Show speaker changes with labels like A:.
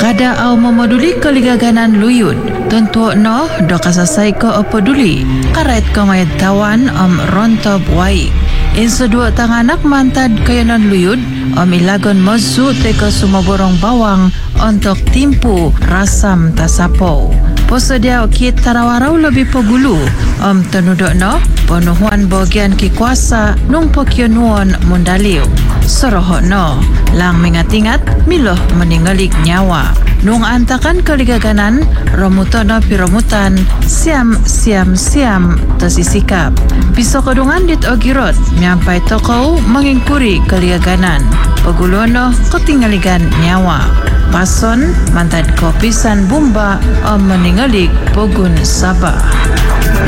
A: Kada au memaduli keligaganan luyut. Tentu no do kasasai ko peduli. Karet ko ngayat tawan rontob waik. Inso dua tanganak mantad kayanan luyut ilagon mazu teka sumaborong bawang untuk timpu rasam tasapo. Posedia kit tarawarau lebih pegulu tenudok no penuhuan bagian ki kuasa nung pokyonuan mundaliu. Sorohok no lang mengat-ingat miloh meningalik nyawa. Nung antakan keligaganan romutono piromutan siam tesisikap. Piso kedungan dit ogirot nyampai tokau mengingkuri keligaganan. Pegulono ketinggaligan nyawa. Pason mantad kopisan bumba meningalik pogun sabah.